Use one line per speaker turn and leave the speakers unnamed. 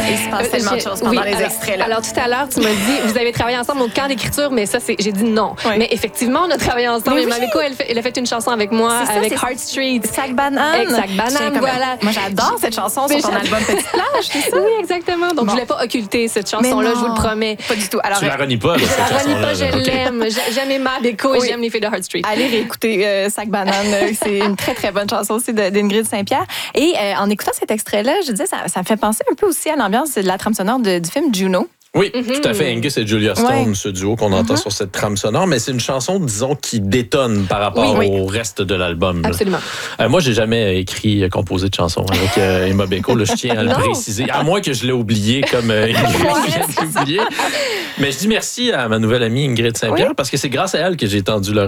Il se passe tellement de choses pendant les extraits. Là.
Alors, tout à l'heure, tu m'as dit, vous avez travaillé ensemble au camp d'écriture, mais ça, j'ai dit non.
Oui.
Mais effectivement, on a travaillé ensemble.
Mais
Et Mabeko, elle a fait une chanson avec moi,
C'est ça,
avec
c'est
Heart Street.
Sac banane.
Exact, banane, voilà.
Moi, j'adore cette chanson sur ton album Petite Plage, c'est ça?
Oui, exactement. Donc, je voulais pas occulter cette chanson-là, je vous le promets.
Pas du tout. Alors,
Tu la renies pas, là, cette
Je la renie
chanson-là.
pas, je
OK.
l'aime. J'aime Mabeko et j'aime les filles de Heart Street.
allez réécouter Sac banane. C'est une très, très bonne chanson aussi d'Ingrid Saint-Pierre. Et en écoutant cet extrait-là, je disais, ça me fait penser un peu aussi à l'ambiance de la trame sonore du film Juno.
Oui, tout à fait. Angus et Julia Stone, ce duo qu'on entend sur cette trame sonore, mais c'est une chanson, disons, qui détonne par rapport au reste de l'album. Là.
Absolument.
Moi, j'ai jamais écrit, composé de chansons avec Emma Beko. Là, je tiens à le préciser. À moins que je l'ai oublié comme Ingrid vient de l'oublier. Mais je dis merci à ma nouvelle amie Ingrid Saint-Pierre parce que c'est grâce à elle que j'ai tendu le